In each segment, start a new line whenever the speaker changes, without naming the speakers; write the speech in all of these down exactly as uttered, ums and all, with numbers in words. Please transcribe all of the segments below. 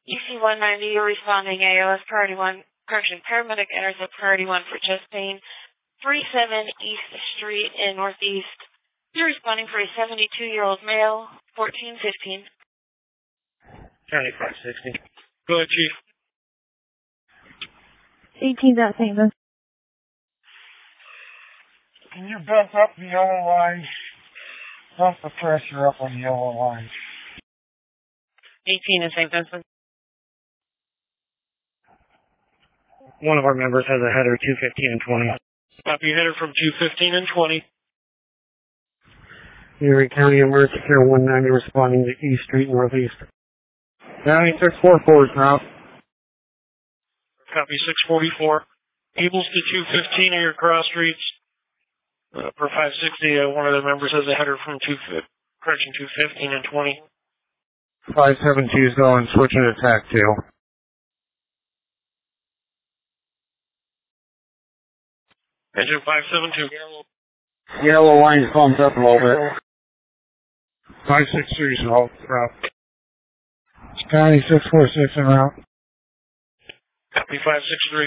E C one ninety, you're responding A O S priority one, correction, paramedic enters at priority one for chest pain, thirty-seven East Street in Northeast. You're responding for a seventy-two-year-old male, fourteen fifteen.
County five sixty. Go ahead, Chief.
eighteen at Saint Louis.
Can you bump up the yellow line? Bump the pressure up on the yellow line.
eighteen in Saint Vincent.
One of our members has a header two fifteen and twenty. Copy header from two fifteen and twenty. Erie County Emergency Care one ninety responding to East Street Northeast.
County six forty-four is out.
Copy six forty-four. Eagles to two fifteen are your cross streets. Uh, per five sixty, uh, one of the members has a header from two, correction, two fifteen and twenty.
five seventy is going, switching to tack two.
Engine five seven two.
Yellow line's bumped up a little bit. five six three is out. County six four six en route.
Copy five six three.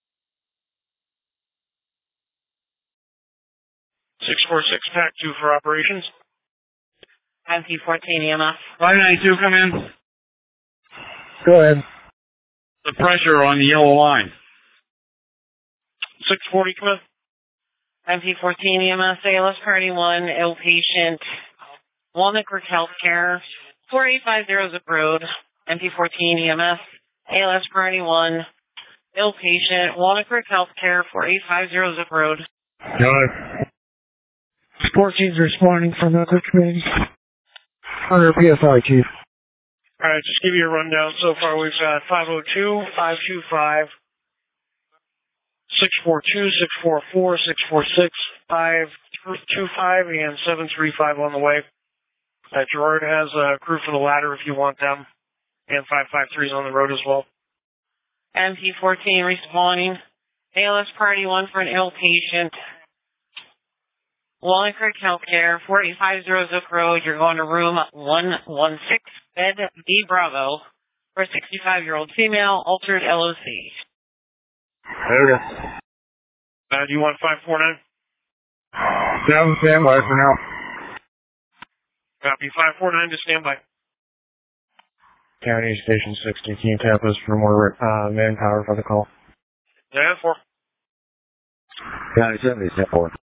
six four six, pack two for operations.
M P fourteen E M S.
five ninety-two, come in. Go ahead. The pressure on the yellow line.
six forty, come in.
M P fourteen E M S, A L S priority one, ill patient, Walnut Creek Healthcare, four eight five zero Zip Road. M P fourteen E M S, A L S priority one, ill patient, Walnut Creek Healthcare, four eight five zero Zip Road.
Go ahead. fourteen's responding from the committee. one hundred P S I, Chief.
Alright, just give you a rundown. So far we've got five oh two, five two five, six four two, six four four, six four six, five two five, and seven three five on the way. Uh, Gerard has a crew for the ladder if you want them, and five five three is on the road as well.
M P fourteen responding. A L S priority one for an ill patient. Walnut Creek Healthcare, four eight five zero Zook Road. You're going to room one one six, bed B Bravo, for a sixty-five-year-old female, altered L O C.
There it is.
Uh, do you want five four nine?
Seven standby for now.
Copy five four nine to standby.
County Station sixty, can you tap us for more uh, manpower for the call?
Yeah, four.
County seventy, step four.